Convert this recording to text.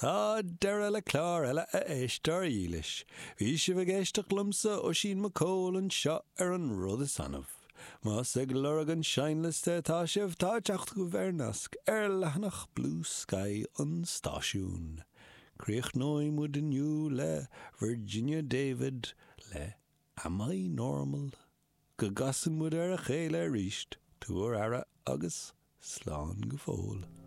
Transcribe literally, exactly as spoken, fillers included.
Tá deire le clár eile a éistar ílis. Bhí si bh géisteach lumsa ó sin mo cóil an seo ar an rud is anmh. Mas ag lorg an seinliste tá sibh tá teacht go bhernasc ar leathnach Blue Sky an stáisiún. Críoch nóim mu diniu le Virginia David le Am I Normal? Go gasan mu ar a chéile ríist, túair ara agus slán go fóil.